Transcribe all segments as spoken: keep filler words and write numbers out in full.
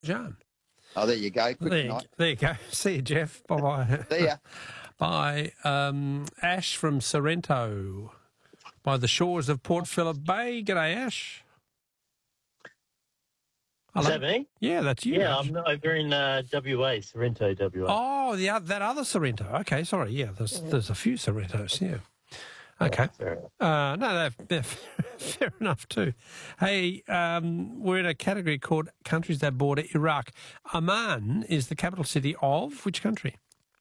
Azerbaijan. Oh, there you go. Good There, night. there you go. See you, Jeff. Bye-bye. See ya. Bye. Um, Ash from Sorrento, by the shores of Port Phillip Bay. G'day, Ash. Hello. Is that me? Yeah, that's you. Yeah, Ash. I'm over in uh, W A, Sorrento, W A. Oh, the oth- that other Sorrento. Okay, sorry. Yeah, there's there's a few Sorrentos. Yeah. Okay. Uh, no, no, they're fair enough too. Hey, um, we're in a category called countries that border Iraq. Amman is the capital city of which country?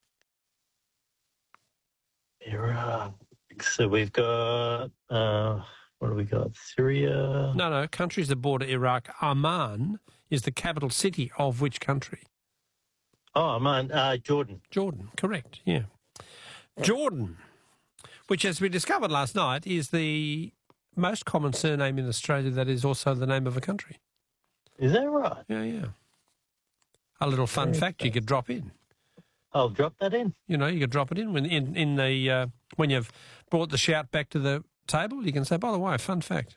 Iraq. So we've got, uh, what do we got? Syria. No, no, countries that border Iraq. Amman is the capital city of which country? Oh, man, uh, Jordan. Jordan, correct, yeah. Jordan, which, as we discovered last night, is the most common surname in Australia that is also the name of a country. Is that right? Yeah, yeah. A little fun fact you could drop in. I'll drop that in. You know, you could drop it in when in, in the uh, when you've brought the shout back to the table. You can say, by the way, fun fact.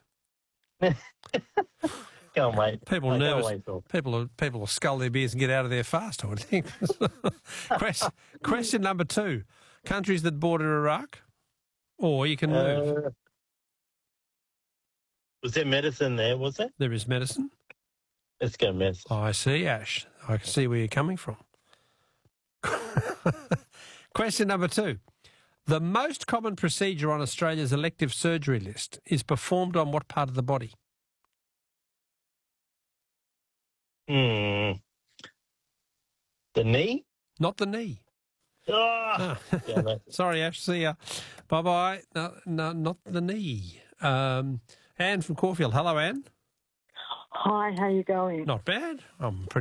Go on, mate. People I are nervous. can't wait for- People are, people will scull their beers and get out of there fast, I would think. question, question number two. Countries that border Iraq, or you can move. Uh, was there medicine there, was there? There is medicine. Let's go medicine. I see, Ash. I can see where you're coming from. Question number two. The most common procedure on Australia's elective surgery list is performed on what part of the body? Hmm. The knee? Not the knee. Ah, Ah. damn it. Sorry, Ash. See ya. Bye-bye. No, no, not the knee. Um, Anne from Caulfield. Hello, Anne. Hi, how you going? Not bad. I'm pretty